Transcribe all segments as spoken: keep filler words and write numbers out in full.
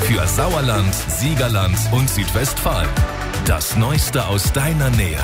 Für Sauerland, Siegerland und Südwestfalen. Das Neueste aus deiner Nähe.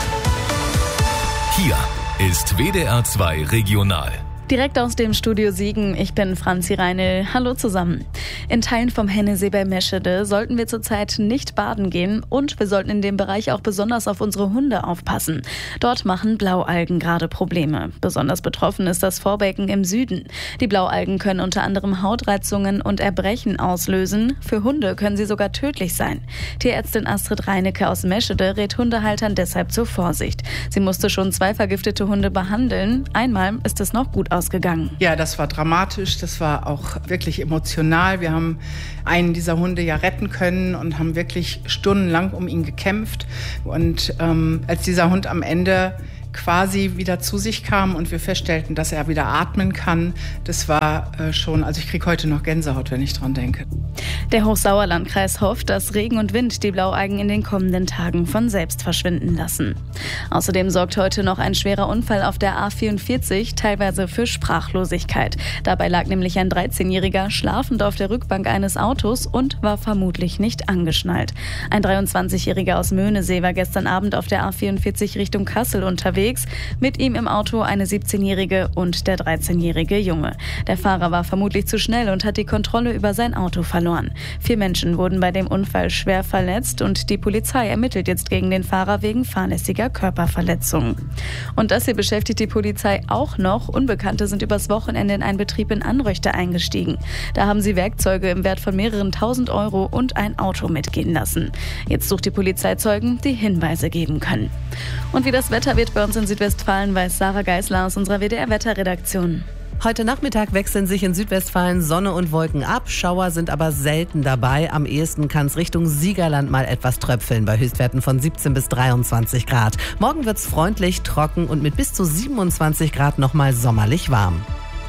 Hier ist W D R zwei Regional. Direkt aus dem Studio Siegen, ich bin Franzi Reinl. Hallo zusammen. In Teilen vom Hennesee bei Meschede sollten wir zurzeit nicht baden gehen und wir sollten in dem Bereich auch besonders auf unsere Hunde aufpassen. Dort machen Blaualgen gerade Probleme. Besonders betroffen ist das Vorbecken im Süden. Die Blaualgen können unter anderem Hautreizungen und Erbrechen auslösen. Für Hunde können sie sogar tödlich sein. Tierärztin Astrid Reinecke aus Meschede rät Hundehaltern deshalb zur Vorsicht. Sie musste schon zwei vergiftete Hunde behandeln. Einmal ist es noch gut ausgegangen. Ausgegangen. Ja, das war dramatisch, das war auch wirklich emotional. Wir haben einen dieser Hunde ja retten können und haben wirklich stundenlang um ihn gekämpft. Und ähm, als dieser Hund am Ende quasi wieder zu sich kam und wir feststellten, dass er wieder atmen kann, das war äh, schon, also ich kriege heute noch Gänsehaut, wenn ich dran denke. Der Hochsauerlandkreis hofft, dass Regen und Wind die Blaualgen in den kommenden Tagen von selbst verschwinden lassen. Außerdem sorgt heute noch ein schwerer Unfall auf der A vierundvierzig teilweise für Sprachlosigkeit. Dabei lag nämlich ein dreizehnjähriger schlafend auf der Rückbank eines Autos und war vermutlich nicht angeschnallt. Ein dreiundzwanzigjähriger aus Möhnesee war gestern Abend auf der A vierundvierzig Richtung Kassel unterwegs. Mit ihm im Auto eine siebzehnjährige und der dreizehnjährige Junge. Der Fahrer war vermutlich zu schnell und hat die Kontrolle über sein Auto verloren. Vier Menschen wurden bei dem Unfall schwer verletzt und die Polizei ermittelt jetzt gegen den Fahrer wegen fahrlässiger Körperverletzung. Und das hier beschäftigt die Polizei auch noch. Unbekannte sind übers Wochenende in einen Betrieb in Anröchte eingestiegen. Da haben sie Werkzeuge im Wert von mehreren tausend Euro und ein Auto mitgehen lassen. Jetzt sucht die Polizei Zeugen, die Hinweise geben können. Und wie das Wetter wird bei uns in Südwestfalen, weiß Sarah Geisler aus unserer W D R-Wetterredaktion. Heute Nachmittag wechseln sich in Südwestfalen Sonne und Wolken ab. Schauer sind aber selten dabei. Am ehesten kann es Richtung Siegerland mal etwas tröpfeln bei Höchstwerten von siebzehn bis dreiundzwanzig Grad. Morgen wird es freundlich, trocken und mit bis zu siebenundzwanzig Grad nochmal sommerlich warm.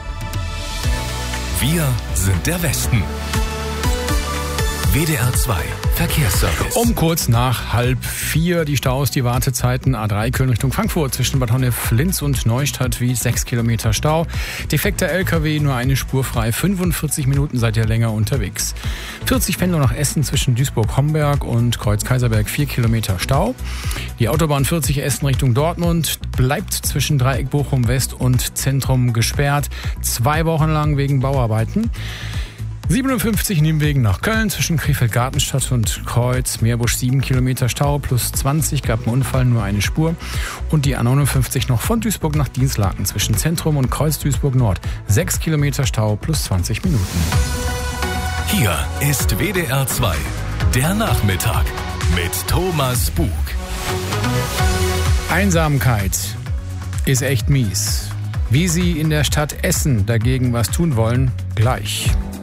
Wir sind der Westen. W D R zwei Verkehrsservice. Um kurz nach halb vier die Staus, die Wartezeiten A drei Köln Richtung Frankfurt zwischen Bad Honnef, Linz und Neustadt wie sechs Kilometer Stau. Defekter L K W, nur eine Spur frei, fünfundvierzig Minuten seid ihr länger unterwegs. vierzig Pendler nach Essen zwischen Duisburg-Homberg und Kreuz-Kaiserberg, vier Kilometer Stau. Die Autobahn vierzig Essen Richtung Dortmund bleibt zwischen Dreieck Bochum West und Zentrum gesperrt. Zwei Wochen lang wegen Bauarbeiten. siebenundfünfzig Nienwegen nach Köln zwischen Krefeld-Gartenstadt und Kreuz, Meerbusch sieben Kilometer Stau, plus zwanzig, gab einen Unfall, nur eine Spur. Und die A neunundfünfzig noch von Duisburg nach Dienstlaken zwischen Zentrum und Kreuz Duisburg Nord, sechs Kilometer Stau, plus zwanzig Minuten. Hier ist W D R zwei, der Nachmittag mit Thomas Bug. Einsamkeit ist echt mies. Wie Sie in der Stadt Essen dagegen was tun wollen, gleich.